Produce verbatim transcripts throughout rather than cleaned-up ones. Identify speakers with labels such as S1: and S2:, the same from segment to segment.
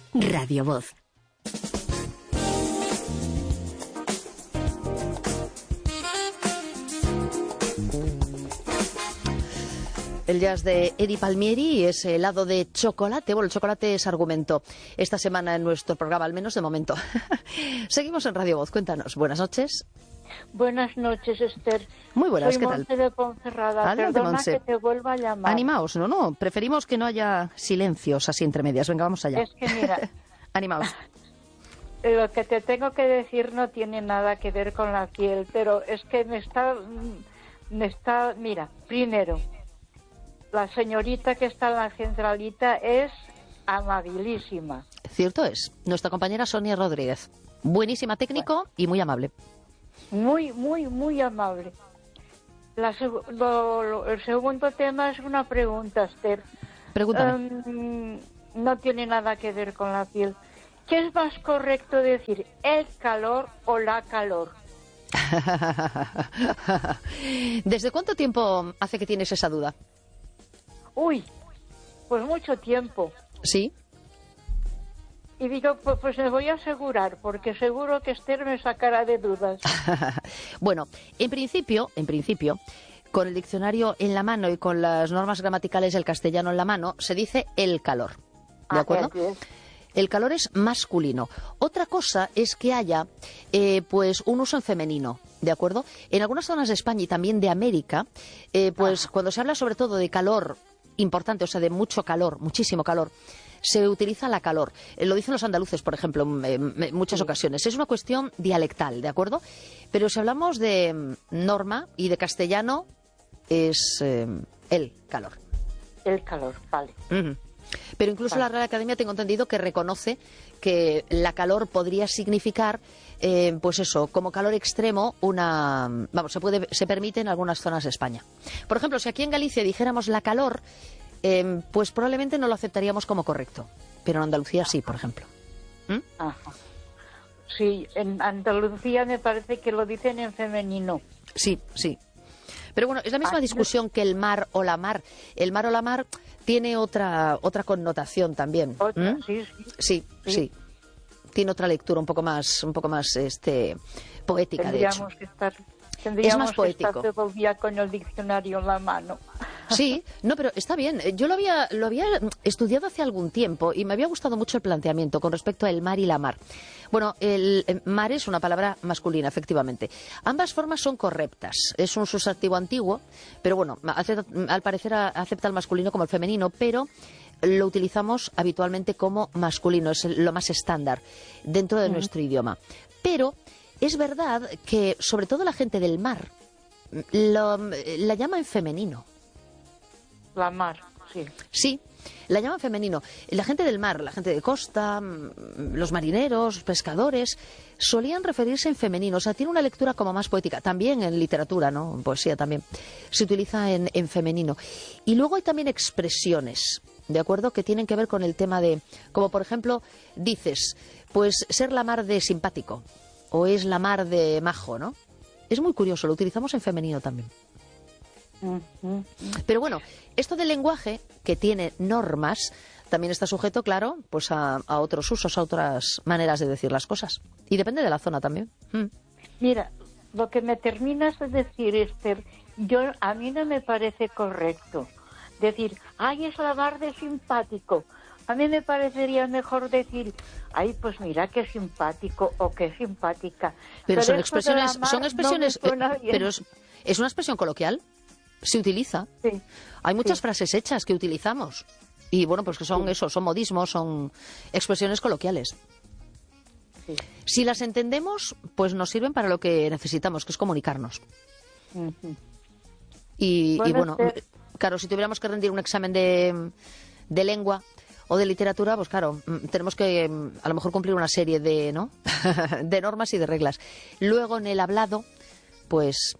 S1: Radio Voz.
S2: El jazz de Eddie Palmieri es helado de chocolate. Bueno, el chocolate es argumento esta semana en nuestro programa, al menos de momento. Seguimos en Radio Voz. Cuéntanos. Buenas noches.
S3: Buenas noches, Esther.
S2: Muy buenas,
S3: Soy
S2: ¿qué tal?
S3: Monse de Ponferrada.
S2: Adelante,
S3: Perdona
S2: Monse.
S3: que te vuelva a llamar.
S2: Animaos, no, no. Preferimos que no haya silencios así entre medias. Venga, vamos allá.
S3: Es que mira,
S2: Animaos.
S3: lo que te tengo que decir no tiene nada que ver con la piel, pero es que me está, me está, mira, primero, la señorita que está en la centralita es amabilísima.
S2: Cierto es. Nuestra compañera Sonia Rodríguez. Buenísima técnico y muy amable.
S3: Muy, muy, muy amable. La seg- lo- lo- el segundo tema es una pregunta, Esther.
S2: Pregúntame.
S3: Um, no tiene nada que ver con la piel. ¿Qué es más correcto decir, el calor o la calor?
S2: ¿Desde cuánto tiempo hace que tienes esa duda?
S3: Uy, pues mucho tiempo.
S2: ¿Sí?
S3: Y digo, pues, pues me voy a asegurar, porque seguro que Esther me sacará de dudas.
S2: Bueno, en principio, en principio, con el diccionario en la mano y con las normas gramaticales del castellano en la mano, se dice el calor. ¿De
S3: Ah,
S2: acuerdo?
S3: es, es.
S2: El calor es masculino. Otra cosa es que haya eh, pues un uso en femenino, ¿de acuerdo? En algunas zonas de España y también de América, eh, pues
S3: Ajá.
S2: cuando se habla sobre todo de calor importante, o sea, de mucho calor, muchísimo calor, se utiliza la calor. Eh, lo dicen los andaluces, por ejemplo, en en muchas
S3: Sí.
S2: ocasiones. Es una cuestión dialectal, ¿de acuerdo? Pero si hablamos de mm, norma y de castellano, es eh, el calor.
S3: El calor, vale.
S2: Ujú. Pero incluso
S3: Vale.
S2: la Real Academia tengo entendido que reconoce que la calor podría significar, eh, pues eso, como calor extremo, una, vamos, se puede, se permite en algunas zonas de España. Por ejemplo, si aquí en Galicia dijéramos la calor, eh, pues probablemente no lo aceptaríamos como correcto, pero en Andalucía sí, por ejemplo. ¿Mm?
S3: Ajá. Sí, en Andalucía me parece que lo dicen en femenino.
S2: Sí, sí. Pero bueno, es la misma
S3: Ah,
S2: discusión que el mar o la mar. El mar o la mar tiene otra otra connotación también.
S3: Otra,
S2: ¿Mm?
S3: sí, sí.
S2: Sí,
S3: Sí.
S2: sí. Tiene otra lectura un poco más, un poco más este poética, de hecho.
S3: Tendríamos que estar, tendríamos
S2: más
S3: que
S2: poético.
S3: estar todo el día con el diccionario en la mano.
S2: Sí, no, pero está bien. Yo lo había, lo había estudiado hace algún tiempo y me había gustado mucho el planteamiento con respecto al mar y la mar. Bueno, el eh, mar es una palabra masculina, efectivamente. Ambas formas son correctas. Es un sustantivo antiguo, pero bueno, acepta- al parecer a- acepta el masculino como el femenino, pero lo utilizamos habitualmente como masculino. Es lo más estándar dentro de nuestro idioma. Pero es verdad que, sobre todo la gente del mar, lo- la llama en femenino.
S3: La mar, sí.
S2: Sí, la llaman femenino. La gente del mar, la gente de costa, mm, los marineros, pescadores, solían referirse en femenino. O sea, tiene una lectura como más poética. También en literatura, ¿no? En poesía también. Se utiliza en, en femenino. Y luego hay también expresiones, ¿de acuerdo? Que tienen que ver con el tema de, como por ejemplo, dices, pues ser la mar de simpático. O es la mar de majo, ¿no? Es muy curioso, lo utilizamos en femenino también.
S3: Ujú.
S2: Pero bueno, esto del lenguaje, que tiene normas, también está sujeto, claro, pues a, a otros usos, a otras maneras de decir las cosas. Y depende de la zona también. Mm.
S3: Mira, lo que me terminas de decir, Esther, yo, a mí no me parece correcto. Decir, ay, es la mar de simpático. A mí me parecería mejor decir, ay, pues mira qué simpático o qué simpática.
S2: Pero, son
S3: esto de la
S2: expresiones,
S3: mar
S2: son
S3: no me
S2: expresiones,
S3: suena
S2: eh,
S3: bien.
S2: pero es, es una expresión coloquial. Se utiliza.
S3: Sí.
S2: Hay muchas
S3: Sí.
S2: frases hechas que utilizamos. Y bueno, pues que son
S3: Sí.
S2: eso, son modismos, son expresiones coloquiales.
S3: Sí.
S2: Si las entendemos, pues nos sirven para lo que necesitamos, que es comunicarnos.
S3: Ujú.
S2: Y y
S3: Bueno,
S2: bueno,
S3: Esther-
S2: claro, si tuviéramos que rendir un examen de, de lengua o de literatura, pues claro, mm, tenemos que mm, a lo mejor cumplir una serie de, ¿no? de normas y de reglas. Luego en el hablado, pues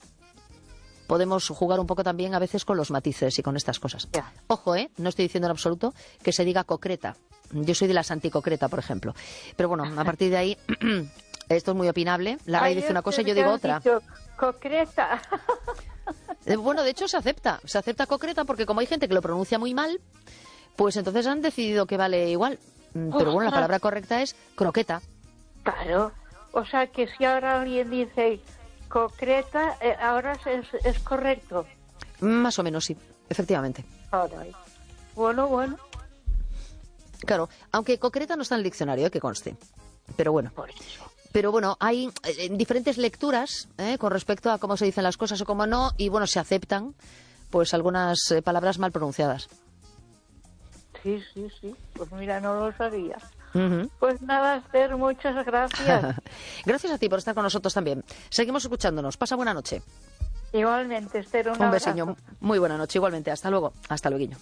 S2: podemos jugar un poco también a veces con los matices y con estas cosas.
S3: Ya.
S2: Ojo, ¿eh? No estoy diciendo en absoluto que se diga concreta. Yo soy de las anticoncreta, por ejemplo. Pero bueno, a partir de ahí, esto es muy opinable. La RAE
S3: Ay,
S2: dice una cosa y
S3: Esther,
S2: yo digo
S3: ¿qué has
S2: otra.
S3: dicho? Concreta.
S2: Eh, Bueno, de hecho se acepta, se acepta concreta porque como hay gente que lo pronuncia muy mal, pues entonces han decidido que vale igual. pero bueno, la palabra correcta es croqueta.
S3: Claro, o sea que si ahora alguien dice concreta, eh, ahora es, es correcto.
S2: Más o menos, sí, efectivamente.
S3: Ahora, bueno, bueno.
S2: Claro, aunque concreta no está en el diccionario, ¿eh? Que conste. Pero bueno.
S3: Por eso.
S2: Pero bueno, hay eh, diferentes lecturas ¿eh? con respecto a cómo se dicen las cosas o cómo no, y bueno, se aceptan pues algunas eh, palabras mal pronunciadas.
S3: Sí, sí, sí. Pues mira, no lo sabía.
S2: Uh-huh.
S3: Pues nada, Esther, muchas gracias.
S2: Gracias a ti por estar con nosotros también. Seguimos escuchándonos. Pasa buena noche.
S3: Igualmente, Esther, un,
S2: un besiño. Muy buena noche, igualmente. Hasta luego. Hasta luego.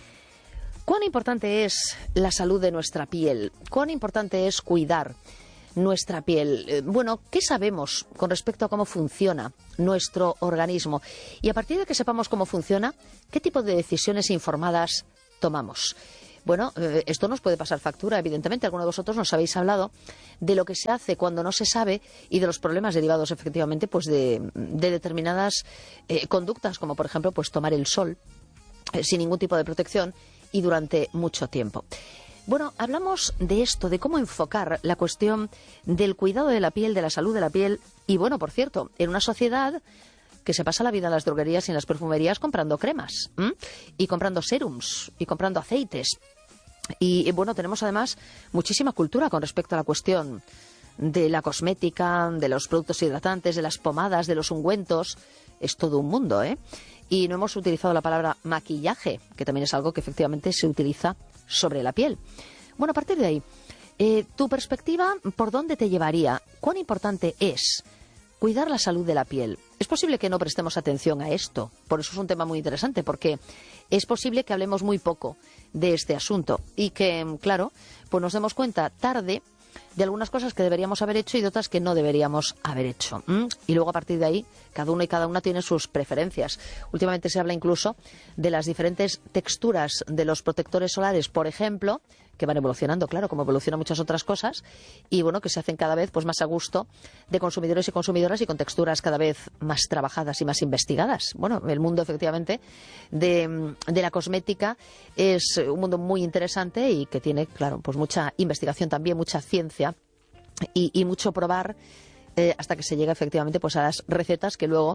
S2: ¿Cuán importante es la salud de nuestra piel? ¿Cuán importante es cuidar nuestra piel? Eh, bueno, ¿qué sabemos con respecto a cómo funciona nuestro organismo? Y a partir de que sepamos cómo funciona, ¿qué tipo de decisiones informadas tomamos? Bueno, eh, esto nos puede pasar factura, evidentemente. Algunos de vosotros nos habéis hablado de lo que se hace cuando no se sabe y de los problemas derivados, efectivamente, pues de, de determinadas eh, conductas, como por ejemplo, pues tomar el sol eh, sin ningún tipo de protección y durante mucho tiempo. Bueno, hablamos de esto, de cómo enfocar la cuestión del cuidado de la piel, de la salud de la piel. Y bueno, por cierto, en una sociedad que se pasa la vida en las droguerías y en las perfumerías comprando cremas, ¿m? y comprando serums, y comprando aceites. Y, y bueno, tenemos además muchísima cultura con respecto a la cuestión de la cosmética, de los productos hidratantes, de las pomadas, de los ungüentos. Es todo un mundo, ¿eh? Y no hemos utilizado la palabra maquillaje, que también es algo que efectivamente se utiliza sobre la piel. Bueno, a partir de ahí, eh, tu perspectiva, ¿por dónde te llevaría? ¿Cuán importante es cuidar la salud de la piel? Es posible que no prestemos atención a esto, por eso es un tema muy interesante, porque es posible que hablemos muy poco de este asunto y que, claro, pues nos demos cuenta tarde de algunas cosas que deberíamos haber hecho y de otras que no deberíamos haber hecho. ¿Mm? Y luego a partir de ahí, cada uno y cada una tiene sus preferencias. Últimamente se habla incluso de las diferentes texturas de los protectores solares, por ejemplo, que van evolucionando, claro, como evolucionan muchas otras cosas, y bueno, que se hacen cada vez pues más a gusto de consumidores y consumidoras y con texturas cada vez más trabajadas y más investigadas. Bueno, el mundo efectivamente de, de la cosmética es un mundo muy interesante y que tiene, claro, pues mucha investigación también, mucha ciencia y, y mucho probar eh, hasta que se llega efectivamente pues a las recetas que luego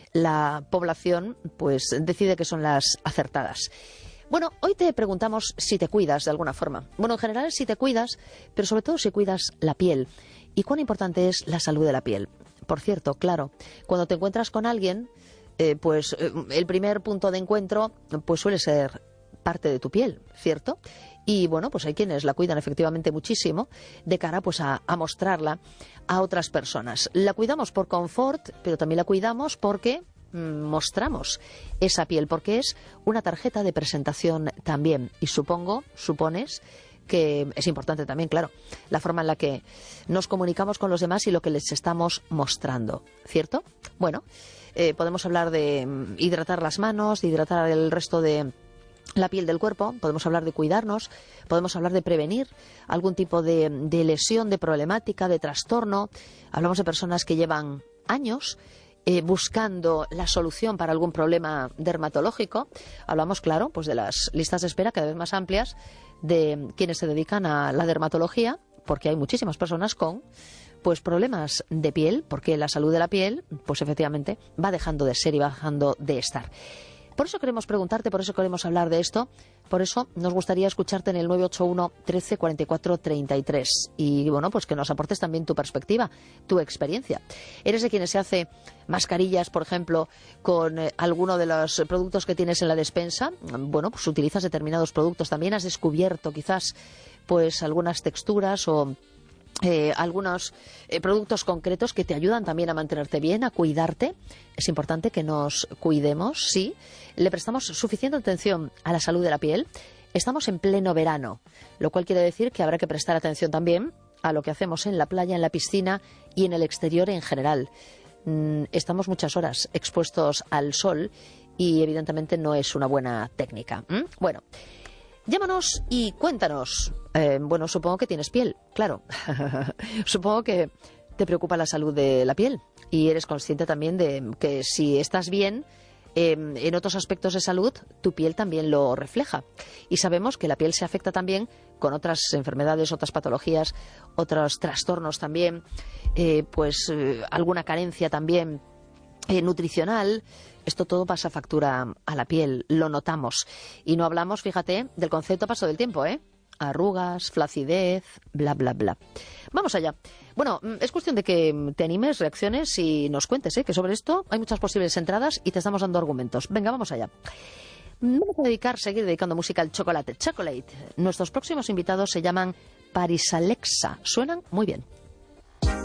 S2: la población pues decide que son las acertadas. Bueno, hoy te preguntamos si te cuidas de alguna forma. Bueno, en general si te cuidas, pero sobre todo si cuidas la piel. ¿Y cuán importante es la salud de la piel? Por cierto, claro, cuando te encuentras con alguien, eh, pues eh, el primer punto de encuentro pues suele ser parte de tu piel, ¿cierto? Y bueno, pues hay quienes la cuidan efectivamente muchísimo de cara pues a, a mostrarla a otras personas. La cuidamos por confort, pero también la cuidamos porque mostramos esa piel, porque es una tarjeta de presentación también. Y supongo, supones, que es importante también, claro, la forma en la que nos comunicamos con los demás y lo que les estamos mostrando, ¿cierto? Bueno, eh, podemos hablar de hidratar las manos, de hidratar el resto de la piel del cuerpo, podemos hablar de cuidarnos, podemos hablar de prevenir algún tipo de, de lesión, de problemática, de trastorno. Hablamos de personas que llevan años Eh, buscando la solución para algún problema dermatológico. Hablamos, claro, pues de las listas de espera cada vez más amplias de quienes se dedican a la dermatología, porque hay muchísimas personas con pues problemas de piel, porque la salud de la piel, pues efectivamente, va dejando de ser y va dejando de estar. Por eso queremos preguntarte, por eso queremos hablar de esto, por eso nos gustaría escucharte en el nueve ocho uno, trece, cuarenta y cuatro, treinta y tres. Y bueno, pues que nos aportes también tu perspectiva, tu experiencia. ¿Eres de quienes se hace mascarillas, por ejemplo, con eh, alguno de los productos que tienes en la despensa? Bueno, pues utilizas determinados productos. También has descubierto quizás pues algunas texturas o Eh, algunos eh, productos concretos que te ayudan también a mantenerte bien, a cuidarte. Es importante que nos cuidemos, sí. Le prestamos suficiente atención a la salud de la piel. Estamos en pleno verano, lo cual quiere decir que habrá que prestar atención también a lo que hacemos en la playa, en la piscina y en el exterior en general. Mm, estamos muchas horas expuestos al sol y evidentemente no es una buena técnica. ¿Mm? Bueno, llámanos y cuéntanos. Eh, bueno, supongo que tienes piel, claro. Supongo que te preocupa la salud de la piel y eres consciente también de que si estás bien, eh, en otros aspectos de salud tu piel también lo refleja. Y sabemos que la piel se afecta también con otras enfermedades, otras patologías, otros trastornos también, eh, pues eh, alguna carencia también eh, nutricional. Esto todo pasa factura a la piel, lo notamos. Y no hablamos, fíjate, del concepto paso del tiempo, ¿eh? Arrugas, flacidez, bla, bla, bla. Vamos allá. Bueno, es cuestión de que te animes, reacciones y nos cuentes, ¿eh? Que sobre esto hay muchas posibles entradas y te estamos dando argumentos. Venga, vamos allá. Vamos a dedicar, seguir dedicando música al chocolate. Chocolate. Nuestros próximos invitados se llaman Paris Alexa. Suenan muy bien.